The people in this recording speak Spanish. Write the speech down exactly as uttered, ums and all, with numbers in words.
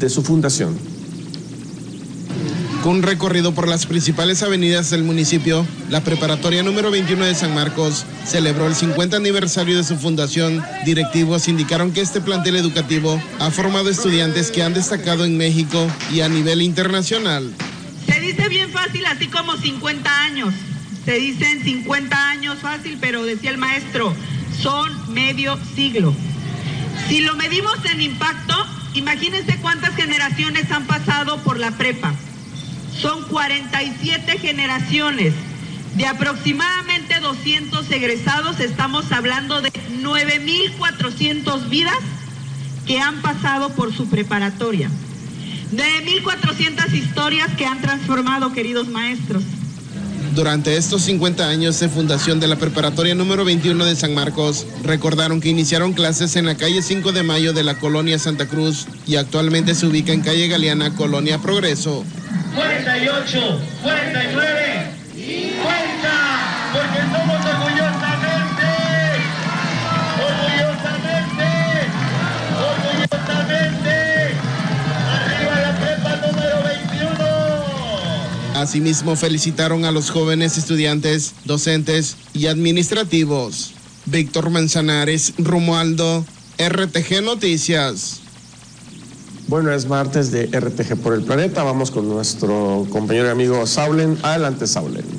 de su fundación. Con un recorrido por las principales avenidas del municipio, la preparatoria número veintiuno de San Marcos celebró el cincuenta aniversario de su fundación. Directivos indicaron que este plantel educativo ha formado estudiantes que han destacado en México y a nivel internacional. Se dice bien fácil, así como cincuenta años. Se dicen cincuenta años fácil, pero decía el maestro, son medio siglo. Si lo medimos en impacto, imagínense cuántas generaciones han pasado por la prepa. Son cuarenta y siete generaciones. De aproximadamente doscientos egresados, estamos hablando de nueve mil cuatrocientas vidas que han pasado por su preparatoria. nueve mil cuatrocientas historias que han transformado, queridos maestros. Durante estos cincuenta años de fundación de la preparatoria número veintiuno de San Marcos, recordaron que iniciaron clases en la calle cinco de mayo de la colonia Santa Cruz y actualmente se ubica en calle Galeana, colonia Progreso. cuarenta y ocho, cuarenta y nueve, cincuenta, porque somos orgullosamente, orgullosamente, orgullosamente, arriba la prepa número veintiuno. Asimismo, felicitaron a los jóvenes estudiantes, docentes y administrativos. Víctor Manzanares, Romualdo, R T G Noticias. Bueno, es martes de R T G por el Planeta. Vamos con nuestro compañero y amigo Saulen. Adelante, Saulen.